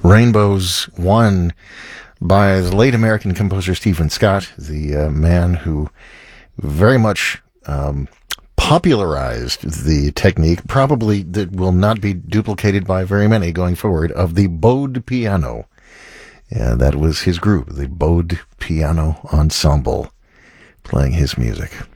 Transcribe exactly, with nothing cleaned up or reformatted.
Rainbows One by the late American composer Stephen Scott, the uh, man who very much um, popularized the technique, probably that will not be duplicated by very many going forward, of the bowed piano. Yeah, that was his group, the Bowed Piano Ensemble, playing his music.